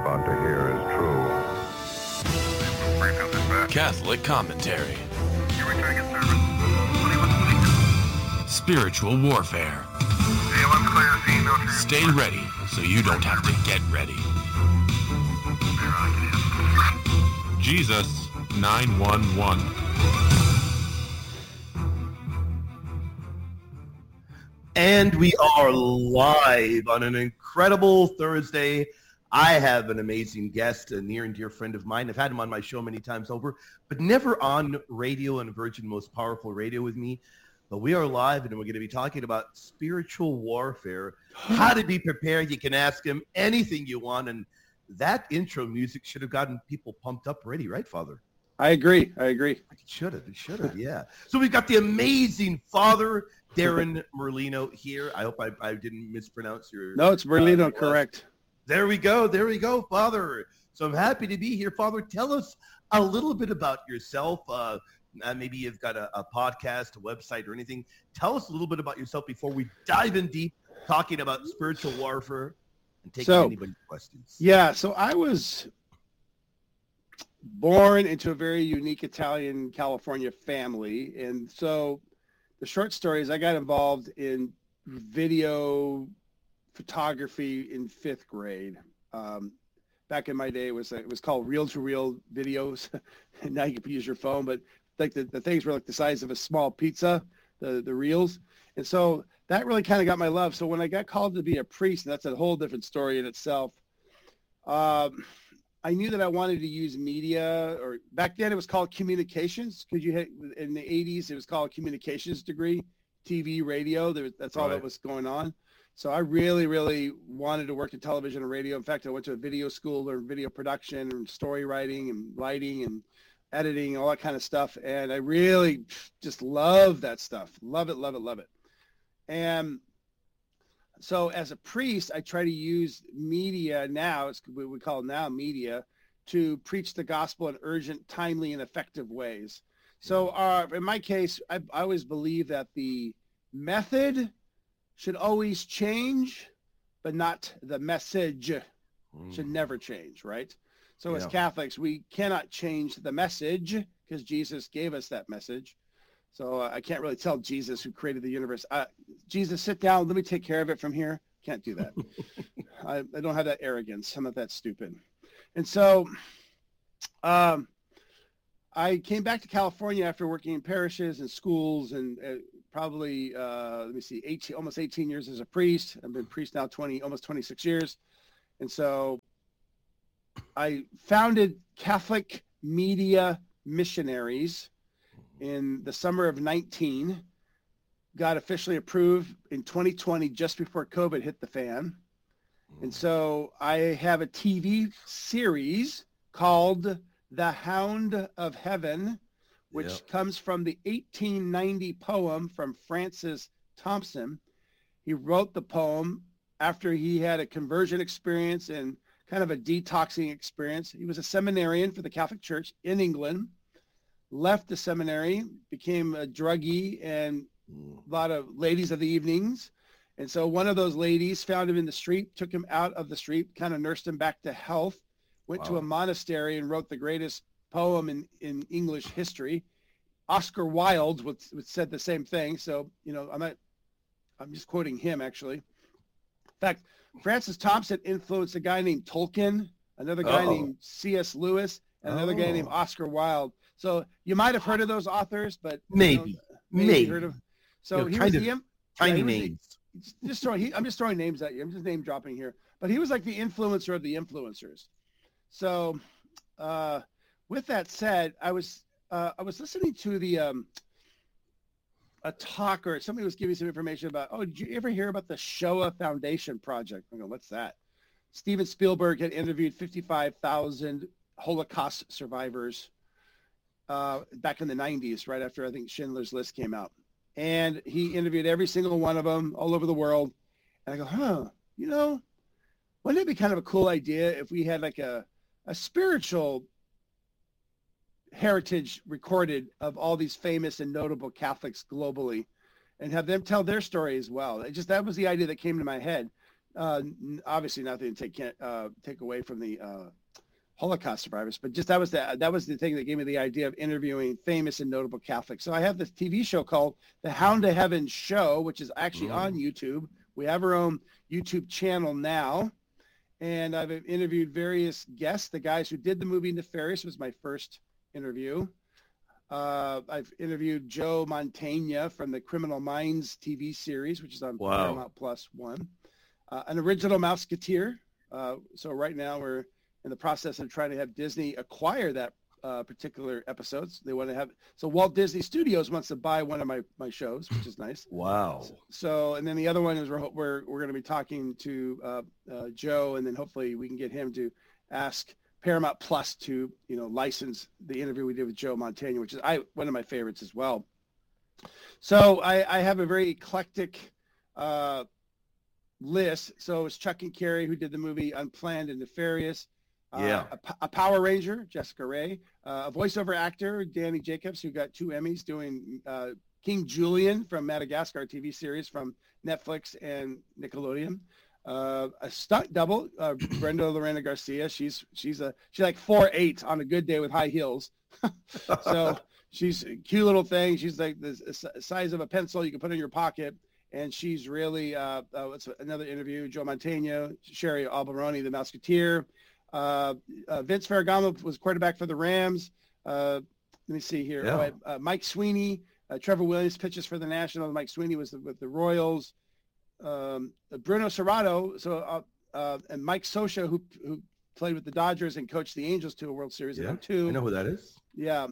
about to hear is true. Catholic commentary. Spiritual warfare. Stay ready so you don't have to get ready. Jesus 911. And we are live on an incredible Thursday. I have an amazing guest, a near and dear friend of mine. I've had him on my show many times over, but never on radio and Virgin Most Powerful Radio with me. But we are live, and we're going to be talking about spiritual warfare, how to be prepared. You can ask him anything you want, and that intro music should have gotten people pumped up already, right, Father? I agree. It should have, yeah. So we've got the amazing Father Darren Merlino here. I hope I didn't mispronounce your... No, it's Merlino, correct. There we go, Father. So I'm happy to be here. Father, tell us a little bit about yourself. Maybe you've got a podcast, a website, or anything. Tell us a little bit about yourself before we dive in deep, talking about spiritual warfare and taking anybody's questions. Yeah, so I was born into a very unique Italian California family. And so the short story is I got involved in video photography in 5th grade. Back in my day, it was called reel-to-reel videos. And now you can use your phone, but like the things were like the size of a small pizza, the reels. And so that really kind of got my love. So when I got called to be a priest, and that's a whole different story in itself, I knew that I wanted to use media, or back then it was called communications, because you had, in the 80s, it was called communications degree, TV, radio. That's all that was going on. So I really, really wanted to work in television and radio. In fact, I went to a video school, learned video production and story writing and lighting and editing, all that kind of stuff. And I really just love that stuff. Love it. And so as a priest, I try to use media now, it's what we call now media, to preach the gospel in urgent, timely, and effective ways. So in my case, I always believe that the method should always change, but not the message should never change, right? So as Catholics, we cannot change the message because Jesus gave us that message. So I can't really tell Jesus, who created the universe, Jesus, sit down, let me take care of it from here. Can't do that. I don't have that arrogance. I'm not that stupid. And so I came back to California after working in parishes and schools and probably, almost 18 years as a priest. I've been a priest now almost 26 years. And so I founded Catholic Media Missionaries in the summer of 19, got officially approved in 2020, just before COVID hit the fan. And so I have a TV series called The Hound of Heaven, which comes from the 1890 poem from Francis Thompson. He wrote the poem after he had a conversion experience and kind of a detoxing experience. He was a seminarian for the Catholic Church in England, left the seminary, became a druggie and a lot of ladies of the evenings. And so one of those ladies found him in the street, took him out of the street, kind of nursed him back to health, went to a monastery and wrote the greatest poem in English history. Oscar Wilde would said the same thing. So, I'm just quoting him, actually. In fact, Francis Thompson influenced a guy named Tolkien, another guy named C.S. Lewis, and another guy named Oscar Wilde. So you might have heard of those authors, but maybe heard of. So he was tiny names. I'm just throwing names at you. I'm just name dropping here. But he was like the influencer of the influencers. So with that said, I was listening to a talk, or somebody was giving some information about, did you ever hear about the Shoah Foundation Project? I go, what's that? Steven Spielberg had interviewed 55,000 Holocaust survivors back in the 90s, right after I think Schindler's List came out. And he interviewed every single one of them all over the world. And I go, wouldn't it be kind of a cool idea if we had like a spiritual heritage recorded of all these famous and notable Catholics globally, and have them tell their story as well? That was the idea that came to my head. Obviously nothing to take away from the Holocaust survivors, but just that was the thing that gave me the idea of interviewing famous and notable Catholics. So I have this TV show called The Hound to Heaven Show, which is actually on YouTube. We have our own YouTube channel now, and I've interviewed various guests. The guys who did the movie Nefarious was my first interview. I've interviewed Joe Mantegna from the Criminal Minds TV series, which is on Paramount Plus 1. An original Mouseketeer. So right now we're in the process of trying to have Disney acquire that particular episodes. They want to have, so Walt Disney Studios wants to buy one of my shows, which is nice. Wow. So, and then the other one is we're going to be talking to Joe, and then hopefully we can get him to ask Paramount Plus to, license the interview we did with Joe Mantegna, which is one of my favorites as well. So I have a very eclectic list. So it's Chuck and Carrie, who did the movie Unplanned and Nefarious. A Power Ranger, Jessica Rae. A voiceover actor, Danny Jacobs, who got 2 Emmys doing King Julian from Madagascar TV series from Netflix and Nickelodeon. A stunt double, Brenda Lorena Garcia. She's like 4'8" on a good day with high heels. So she's a cute little thing. She's like the size of a pencil you can put in your pocket. And she's really, what's another interview, Joe Mantegna, Sherry Alberoni, the Mouseketeer. Vince Ferragamo was quarterback for the Rams. Let me see here. Yeah. Mike Sweeney, Trevor Williams pitches for the Nationals. Mike Sweeney was with the Royals. Bruno Serrato, and Mike Scioscia, who played with the Dodgers and coached the Angels to a World Series in 2002. I know who that is. Yeah.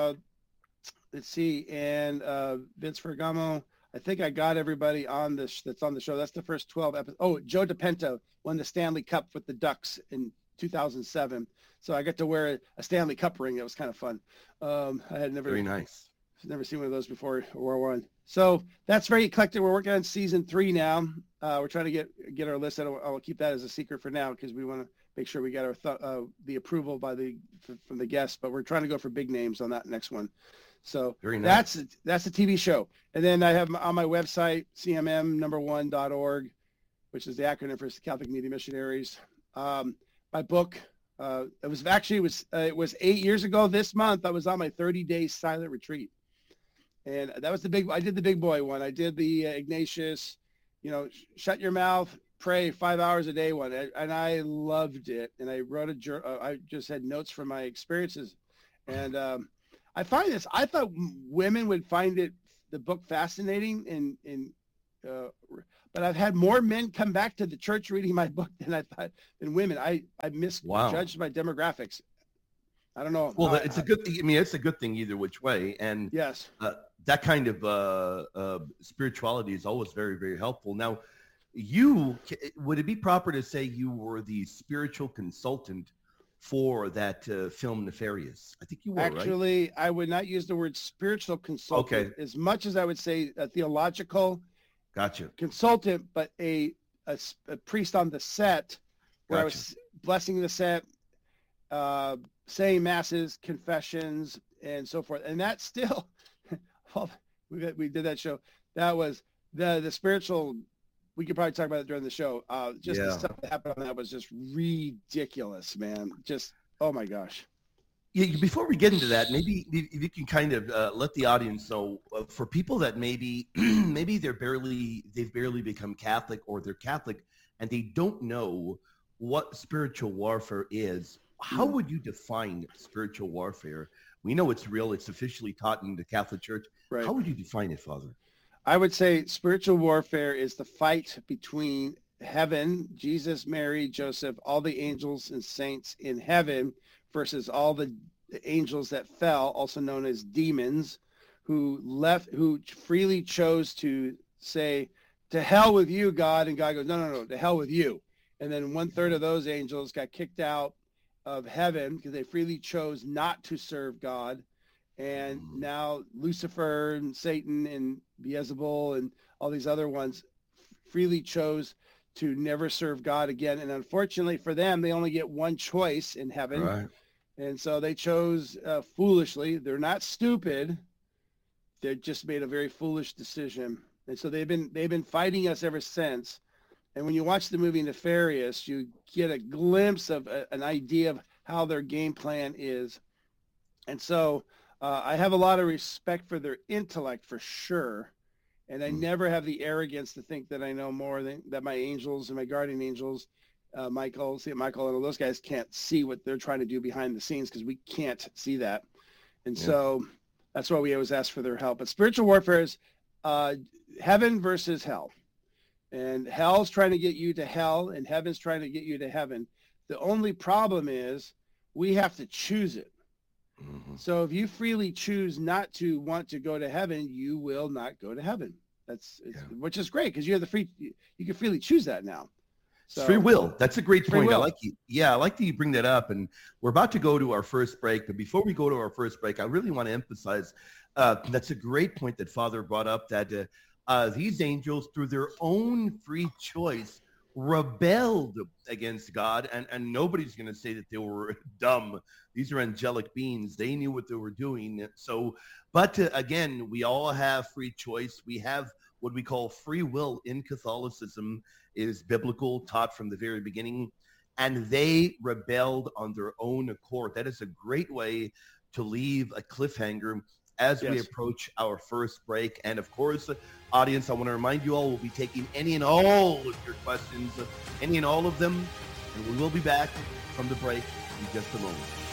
Let's see. And Vince Ferragamo. I think I got everybody on this that's on the show. That's the first 12 episodes. Oh, Joe DiPenta won the Stanley Cup with the Ducks in 2007. So I got to wear a Stanley Cup ring. That was kind of fun. I had never seen one of those before World War I. So that's very eclectic. We're working on season 3 now. We're trying to get our list. I'll keep that as a secret for now because we want to make sure we get our the approval from the guests. But we're trying to go for big names on that next one. So very nice. That's a TV show. And then I have on my website, cmm1.org, which is the acronym for Catholic Media Missionaries. My book, it was 8 years ago this month. I was on my 30-day silent retreat. And that was I did the big boy one. I did the Ignatius, shut your mouth, pray 5 hours a day one. And I loved it. And I wrote I just had notes from my experiences. And I thought women would find the book fascinating, but I've had more men come back to the church reading my book than women. I misjudged my demographics. I don't know. Well, it's a good thing. I mean, it's a good thing either which way. And yes, that kind of spirituality is always very, very helpful. Now, would it be proper to say you were the spiritual consultant for that film Nefarious? I think you were, actually, right? I would not use the word spiritual consultant as much as I would say a theological consultant, but a priest on the set where I was blessing the set, saying masses, confessions, and so forth. And that still, well, we did that show. That was the spiritual. We could probably talk about it during the show. The stuff that happened on that was just ridiculous, man. Just, oh my gosh. Yeah, before we get into that, maybe you can kind of let the audience know for people that maybe they've barely become Catholic, or they're Catholic and they don't know what spiritual warfare is. How would you define spiritual warfare? We know it's real. It's officially taught in the Catholic Church. Right. How would you define it, Father? I would say spiritual warfare is the fight between heaven, Jesus, Mary, Joseph, all the angels and saints in heaven versus all the angels that fell, also known as demons, who freely chose to say, to hell with you, God. And God goes, no, to hell with you. And then 1/3 of those angels got kicked out of heaven because they freely chose not to serve God. And now Lucifer and Satan and Beelzebul and all these other ones freely chose to never serve God again. And unfortunately for them, they only get one choice in heaven. Right. And so they chose foolishly. They're not stupid. They just made a very foolish decision. And so they've been fighting us ever since. And when you watch the movie Nefarious, you get a glimpse of an idea of how their game plan is. And so I have a lot of respect for their intellect for sure. And I never have the arrogance to think that I know more than that my angels and my guardian angels, Michael and all those guys can't see what they're trying to do behind the scenes because we can't see that. And so that's why we always ask for their help. But spiritual warfare is heaven versus hell. And hell's trying to get you to hell, and heaven's trying to get you to heaven. The only problem is we have to choose it. Mm-hmm. So if you freely choose not to want to go to heaven, you will not go to heaven. Which is great because you have you can freely choose that now. So, free will. That's a great point. I will. like you. Yeah, I like that you bring that up. And we're about to go to our first break. But before we go to our first break, I really want to emphasize that's a great point that Father brought up, that these angels, through their own free choice, rebelled against God. And nobody's going to say that they were dumb. These are angelic beings. They knew what they were doing. So, but again, we all have free choice. We have what we call free will in Catholicism. Is biblical, taught from the very beginning, and they rebelled on their own accord. That is a great way to leave a cliffhanger as we approach our first break. And of course, audience, I want to remind you all, we'll be taking any and all of your questions, any and all of them, and we will be back from the break in just a moment.